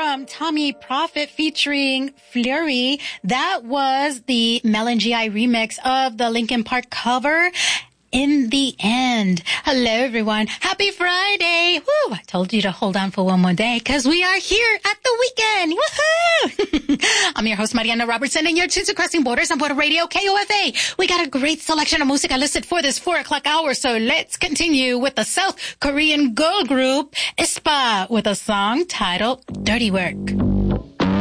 from Tommy Prophet featuring Fleury. That was the Melon GI remix of the Linkin Park cover, In the End. Hello, everyone. Happy Friday. Woo! I told you to hold on for one more day because we are here at the weekend. Woohoo! I'm your host, Mariana Robertson, and you're tuned to Crossing Borders on Border Radio KOFA. We got a great selection of music listed for this 4 o'clock hour, so let's continue with the South Korean girl group, aespa, with a song titled Dirty Work.